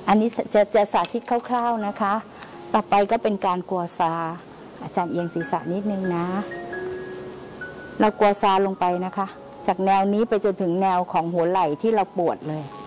อันนี้จะสาธิตคร่าวๆนะคะต่อไปก็เป็นการกัวซาอาจารย์เอียงศีรษะนิดนึงนะเรากัวซาลงไปนะคะจากแนวนี้ไปจนถึงแนวของหัวไหล่ที่เราปวดเลย